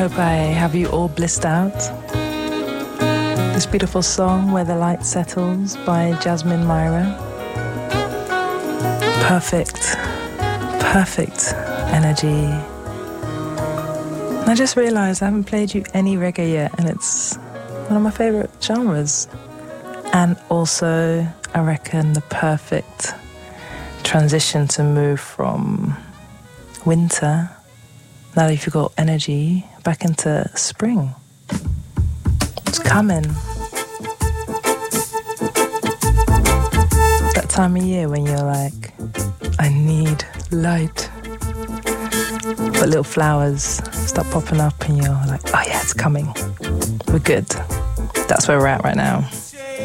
Hope I have you all blissed out. This beautiful song, Where the Light Settles, by Jasmine Myra. Perfect energy. And I just realised I haven't played you any reggae yet, and it's one of my favourite genres. And also, I reckon the perfect transition to move from winter, now that you've got energy, back into spring. It's coming. That time of year when you're like, I need light. But little flowers start popping up and you're like, oh yeah, it's coming. We're good. That's where we're at right now.